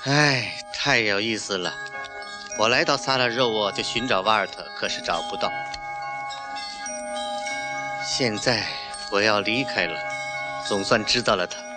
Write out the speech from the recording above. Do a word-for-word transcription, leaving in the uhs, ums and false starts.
哎，太有意思了！我来到萨拉热沃就寻找瓦尔特，可是找不到。现在我要离开了，总算知道了他。